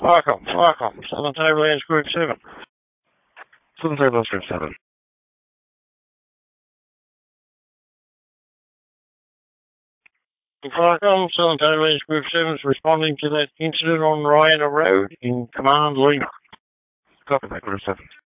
Welcome. Southern Tablelands Group 7. Southern Tablelands Group 7. Welcome, Southern Tablelands Group 7 is responding to that incident on Ryana Road in Command Lima. Copy that, Group 7.